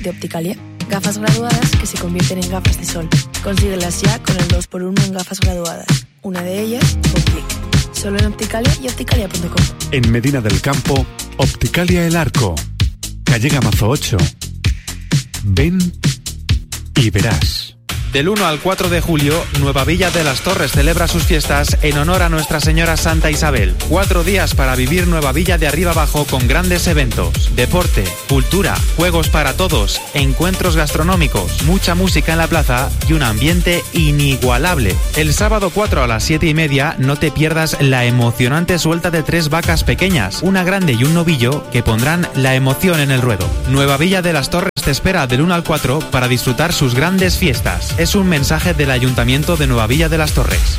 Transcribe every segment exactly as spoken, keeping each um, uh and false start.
de Opticalia. Gafas graduadas que se convierten en gafas de sol. Consíguelas ya con el dos por uno en gafas graduadas. Una de ellas, un clic. Solo en Opticalia y opticalia punto com. En Medina del Campo, Opticalia El Arco. Calle Gamazo ocho. Ven y verás. Del uno al cuatro de julio, Nueva Villa de las Torres celebra sus fiestas en honor a Nuestra Señora Santa Isabel. Cuatro días para vivir Nueva Villa de arriba abajo con grandes eventos, deporte, cultura, juegos para todos, encuentros gastronómicos, mucha música en la plaza y un ambiente inigualable. El sábado cuatro a las siete y media no te pierdas la emocionante suelta de tres vacas pequeñas, una grande y un novillo que pondrán la emoción en el ruedo. Nueva Villa de las Torres te espera del uno al cuatro para disfrutar sus grandes fiestas. Es un mensaje del Ayuntamiento de Nueva Villa de las Torres.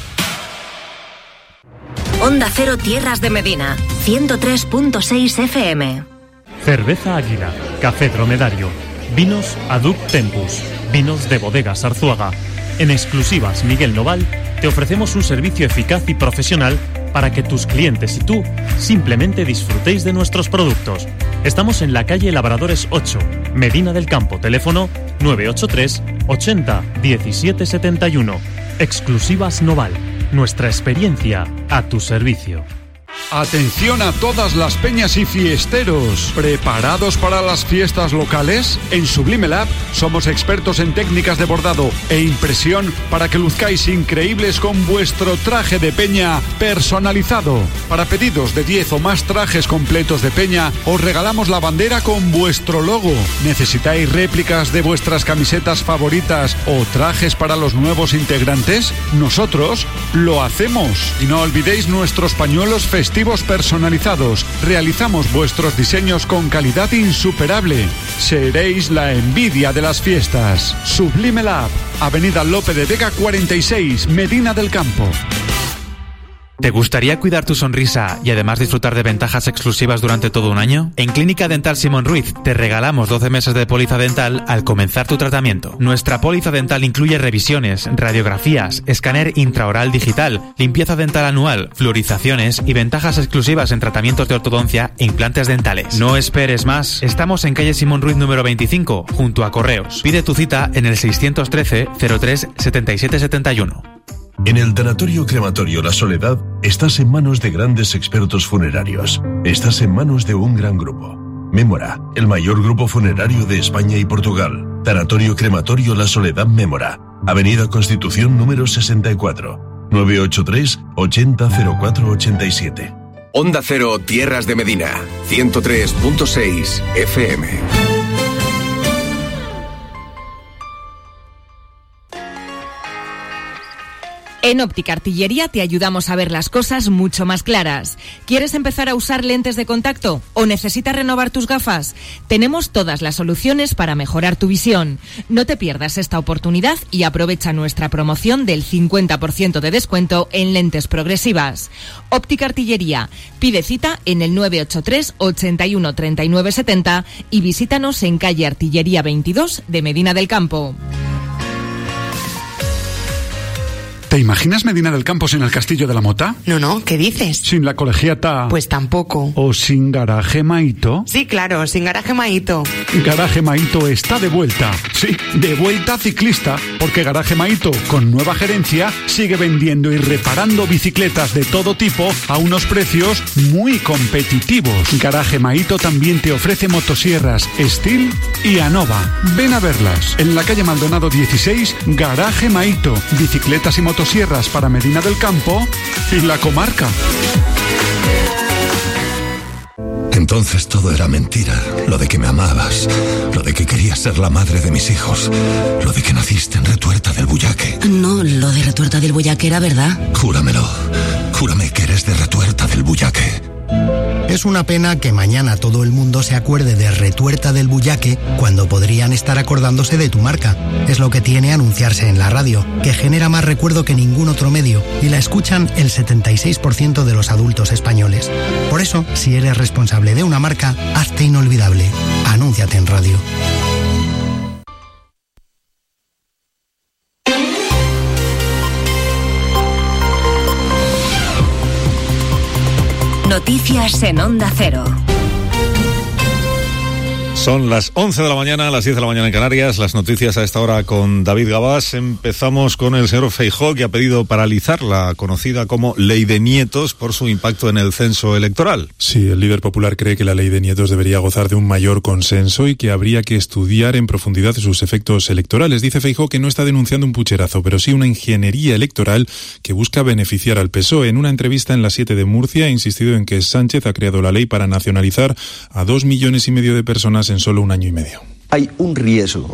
Onda Cero Tierras de Medina, ciento tres punto seis F M. Cerveza Águila, Café Dromedario, Vinos Aduc Tempus, Vinos de Bodegas Arzuaga. En exclusivas Miguel Noval te ofrecemos un servicio eficaz y profesional para que tus clientes y tú simplemente disfrutéis de nuestros productos. Estamos en la calle Labradores ocho, Medina del Campo, teléfono nueve ocho tres ochenta diecisiete setenta y uno. Exclusivas Noval, nuestra experiencia a tu servicio. Atención a todas las peñas y fiesteros. ¿Preparados para las fiestas locales? En Sublime Lab somos expertos en técnicas de bordado e impresión para que luzcáis increíbles con vuestro traje de peña personalizado. Para pedidos de diez o más trajes completos de peña, os regalamos la bandera con vuestro logo. ¿Necesitáis réplicas de vuestras camisetas favoritas o trajes para los nuevos integrantes? Nosotros lo hacemos. Y no olvidéis nuestros pañuelos festivos personalizados. Realizamos vuestros diseños con calidad insuperable. Seréis la envidia de las fiestas. Sublime Lab, Avenida Lope de Vega cuarenta y seis, Medina del Campo. ¿Te gustaría cuidar tu sonrisa y además disfrutar de ventajas exclusivas durante todo un año? En Clínica Dental Simón Ruiz te regalamos doce meses de póliza dental al comenzar tu tratamiento. Nuestra póliza dental incluye revisiones, radiografías, escáner intraoral digital, limpieza dental anual, fluorizaciones y ventajas exclusivas en tratamientos de ortodoncia e implantes dentales. No esperes más. Estamos en calle Simón Ruiz número veinticinco, junto a Correos. Pide tu cita en el seiscientos trece cero tres setenta y siete setenta y uno. En el Tanatorio Crematorio La Soledad estás en manos de grandes expertos funerarios. Estás en manos de un gran grupo. Mémora, el mayor grupo funerario de España y Portugal. Tanatorio Crematorio La Soledad Mémora. Avenida Constitución número sesenta y cuatro. nueve ocho tres ochenta cero cuatro ochenta y siete. Onda Cero Tierras de Medina, ciento tres punto seis F M. En Óptica Artillería te ayudamos a ver las cosas mucho más claras. ¿Quieres empezar a usar lentes de contacto o necesitas renovar tus gafas? Tenemos todas las soluciones para mejorar tu visión. No te pierdas esta oportunidad y aprovecha nuestra promoción del cincuenta por ciento de descuento en lentes progresivas. Óptica Artillería. Pide cita en el nueve ocho tres ochenta y uno treinta y nueve setenta y visítanos en calle Artillería veintidós de Medina del Campo. ¿Te imaginas Medina del Campo sin el Castillo de la Mota? No, no, ¿qué dices? ¿Sin la Colegiata? Pues tampoco. ¿O sin Garaje Maito? Sí, claro, sin Garaje Maito. Garaje Maito está de vuelta. Sí, de vuelta ciclista, porque Garaje Maito, con nueva gerencia, sigue vendiendo y reparando bicicletas de todo tipo a unos precios muy competitivos. Garaje Maito también te ofrece motosierras Steel y Anova. Ven a verlas. En la calle Maldonado dieciséis, Garaje Maito. Bicicletas y motosierras Motosierras para Medina del Campo y la comarca. Entonces todo era mentira. Lo de que me amabas, lo de que querías ser la madre de mis hijos, lo de que naciste en Retuerta del Bullaque. No, lo de Retuerta del Bullaque era verdad. Júramelo. Júrame que eres de Retuerta del Bullaque. Es una pena que mañana todo el mundo se acuerde de Retuerta del Bullaque cuando podrían estar acordándose de tu marca. Es lo que tiene anunciarse en la radio, que genera más recuerdo que ningún otro medio y la escuchan el setenta y seis por ciento de los adultos españoles. Por eso, si eres responsable de una marca, hazte inolvidable. Anúnciate en radio. Noticias en Onda Cero. Son las once de la mañana, las diez de la mañana en Canarias. Las noticias a esta hora con David Gabás. Empezamos con el señor Feijóo, que ha pedido paralizar la conocida como Ley de Nietos por su impacto en el censo electoral. Sí, el líder popular cree que la Ley de Nietos debería gozar de un mayor consenso y que habría que estudiar en profundidad sus efectos electorales. Dice Feijóo que no está denunciando un pucherazo, pero sí una ingeniería electoral que busca beneficiar al P S O E. En una entrevista en La siete de Murcia ha insistido en que Sánchez ha creado la ley para nacionalizar a dos millones y medio de personas en solo un año y medio. Hay un riesgo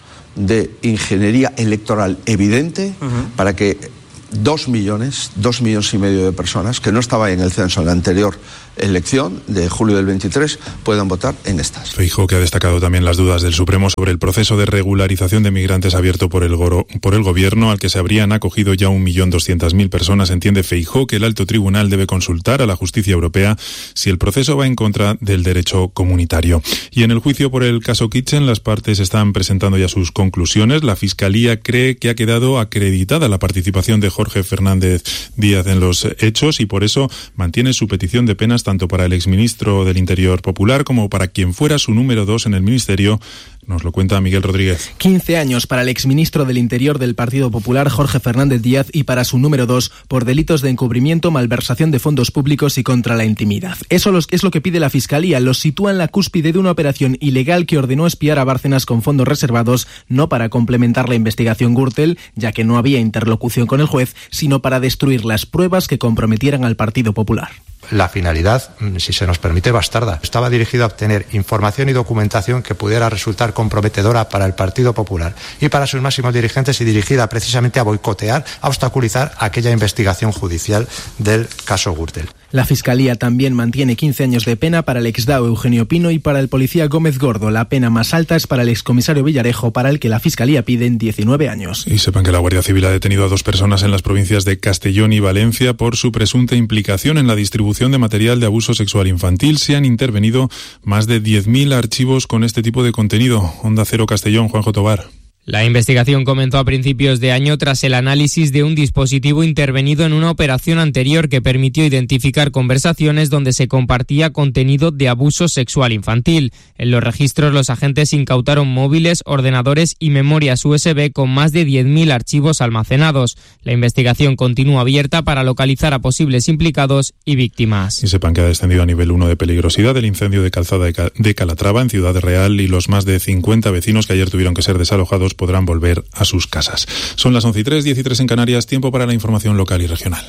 de ingeniería electoral evidente uh-huh. para que dos millones, dos millones y medio de personas que no estaban en el censo en la anterior elección de julio del veintitrés puedan votar en estas. Feijóo, que ha destacado también las dudas del Supremo sobre el proceso de regularización de migrantes abierto por el, goro, por el gobierno, al que se habrían acogido ya un millón doscientas mil personas. Entiende Feijóo que el alto tribunal debe consultar a la justicia europea si el proceso va en contra del derecho comunitario. Y en el juicio por el caso Kitchen, las partes están presentando ya sus conclusiones. La Fiscalía cree que ha quedado acreditada la participación de Jorge Fernández Díaz en los hechos y por eso mantiene su petición de penas tanto para el exministro del Interior popular como para quien fuera su número dos en el ministerio. Nos lo cuenta Miguel Rodríguez. quince años para el exministro del Interior del Partido Popular, Jorge Fernández Díaz, y para su número dos por delitos de encubrimiento, malversación de fondos públicos y contra la intimidad. Eso es lo que pide la Fiscalía. Los sitúa en la cúspide de una operación ilegal que ordenó espiar a Bárcenas con fondos reservados, no para complementar la investigación Gürtel, ya que no había interlocución con el juez, sino para destruir las pruebas que comprometieran al Partido Popular. La finalidad, si se nos permite, bastarda. Estaba dirigido a obtener información y documentación que pudiera resultar comprometedora para el Partido Popular y para sus máximos dirigentes y dirigida precisamente a boicotear, a obstaculizar aquella investigación judicial del caso Gürtel. La Fiscalía también mantiene quince años de pena para el exdao Eugenio Pino y para el policía Gómez Gordo. La pena más alta es para el excomisario Villarejo, para el que la Fiscalía pide diecinueve años. Y sepan que la Guardia Civil ha detenido a dos personas en las provincias de Castellón y Valencia por su presunta implicación en la distribución de material de abuso sexual infantil. Se han intervenido más de diez mil archivos con este tipo de contenido. Onda Cero Castellón, Juanjo Tobar. La investigación comenzó a principios de año tras el análisis de un dispositivo intervenido en una operación anterior que permitió identificar conversaciones donde se compartía contenido de abuso sexual infantil. En los registros, los agentes incautaron móviles, ordenadores y memorias U S B con más de diez mil archivos almacenados. La investigación continúa abierta para localizar a posibles implicados y víctimas. Y sepan que ha descendido a nivel uno de peligrosidad el incendio de Calzada de Calatrava en Ciudad Real y los más de cincuenta vecinos que ayer tuvieron que ser desalojados podrán volver a sus casas. Son las once y tres, diez y tres en Canarias, tiempo para la información local y regional.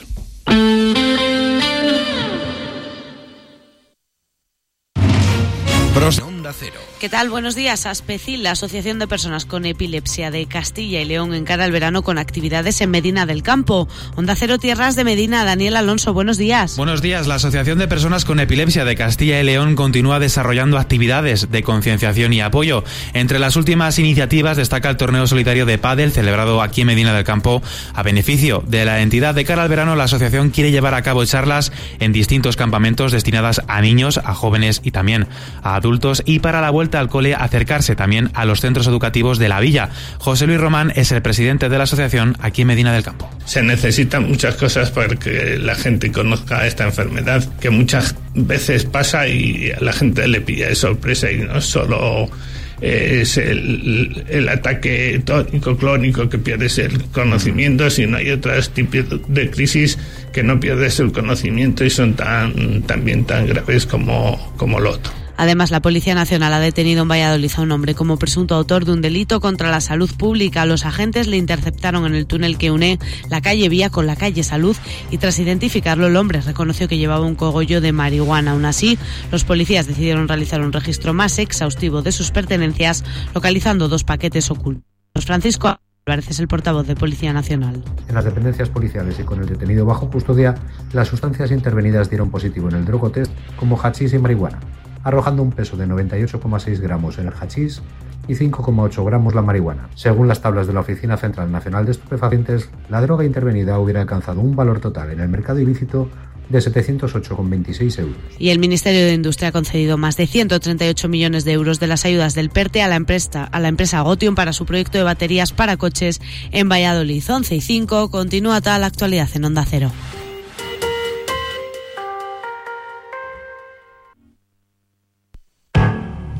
Onda Cero. ¿Qué tal? Buenos días. Aspecil, la Asociación de Personas con Epilepsia de Castilla y León, encara el verano con actividades en Medina del Campo. Onda Cero Tierras de Medina, Daniel Alonso, buenos días. Buenos días. La Asociación de Personas con Epilepsia de Castilla y León continúa desarrollando actividades de concienciación y apoyo. Entre las últimas iniciativas destaca el torneo solitario de pádel celebrado aquí en Medina del Campo a beneficio de la entidad. De cara al verano, la asociación quiere llevar a cabo charlas en distintos campamentos destinadas a niños, a jóvenes y también a adultos, y para la vuelta al cole acercarse también a los centros educativos de la villa. José Luis Román es el presidente de la asociación aquí en Medina del Campo. Se necesitan muchas cosas para que la gente conozca esta enfermedad, que muchas veces pasa y a la gente le pilla de sorpresa y no solo es el, el ataque tónico clónico que pierdes el conocimiento, sino hay otros tipos de crisis que no pierdes el conocimiento y son tan también tan graves como, como lo otro. Además, la Policía Nacional ha detenido en Valladolid a un hombre como presunto autor de un delito contra la salud pública. Los agentes le interceptaron en el túnel que une la calle Vía con la calle Salud y tras identificarlo el hombre reconoció que llevaba un cogollo de marihuana. Aún así, los policías decidieron realizar un registro más exhaustivo de sus pertenencias, localizando dos paquetes ocultos. Francisco Álvarez es el portavoz de Policía Nacional. En las dependencias policiales y con el detenido bajo custodia, las sustancias intervenidas dieron positivo en el drogotest como hachís y marihuana, arrojando un peso de noventa y ocho coma seis gramos en el hachís y cinco coma ocho gramos la marihuana. Según las tablas de la Oficina Central Nacional de Estupefacientes, la droga intervenida hubiera alcanzado un valor total en el mercado ilícito de setecientos ocho coma veintiséis euros. Y el Ministerio de Industria ha concedido más de ciento treinta y ocho millones de euros de las ayudas del PERTE a la empresa, a la empresa Gotion para su proyecto de baterías para coches en Valladolid. once y cinco, continúa toda la actualidad en Onda Cero.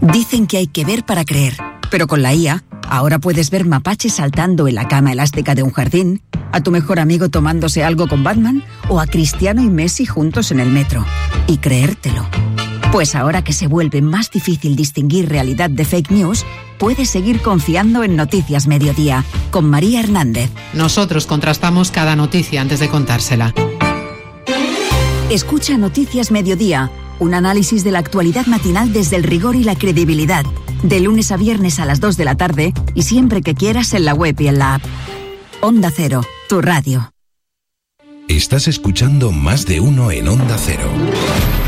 Dicen que hay que ver para creer, pero con la I A, ahora puedes ver mapaches saltando en la cama elástica de un jardín, a tu mejor amigo tomándose algo con Batman o a Cristiano y Messi juntos en el metro. Y creértelo. Pues ahora que se vuelve más difícil distinguir realidad de fake news, puedes seguir confiando en Noticias Mediodía, con María Hernández. Nosotros contrastamos cada noticia antes de contársela. Escucha Noticias Mediodía, un análisis de la actualidad matinal desde el rigor y la credibilidad. De lunes a viernes a las dos de la tarde y siempre que quieras en la web y en la app. Onda Cero, tu radio. Estás escuchando Más de Uno en Onda Cero.